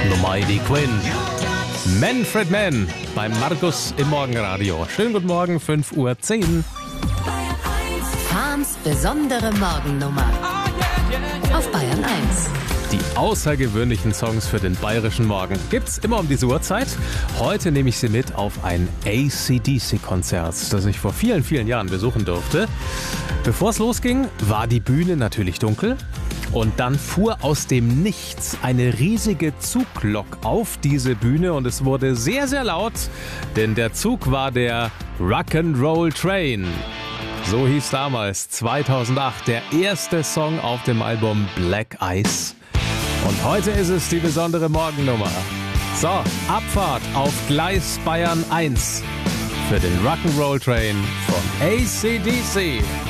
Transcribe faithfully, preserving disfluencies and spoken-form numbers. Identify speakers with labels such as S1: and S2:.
S1: The Mighty Quinn. Manfred Mann beim Markus im Morgenradio. Schönen guten Morgen, fünf Uhr zehn.
S2: Fahns besondere Morgennummer auf Bayern eins.
S1: Die außergewöhnlichen Songs für den bayerischen Morgen gibt's immer um diese Uhrzeit. Heute nehme ich Sie mit auf ein A C D C-Konzert, das ich vor vielen, vielen Jahren besuchen durfte. Bevor es losging, war die Bühne natürlich dunkel. Und dann fuhr aus dem Nichts eine riesige Zuglok auf diese Bühne und es wurde sehr, sehr laut, denn der Zug war der Rock'n'Roll Train. So hieß damals zweitausendacht der erste Song auf dem Album Black Ice. Und heute ist es die besondere Morgennummer. So, Abfahrt auf Gleis Bayern eins für den Rock'n'Roll Train von A C D C.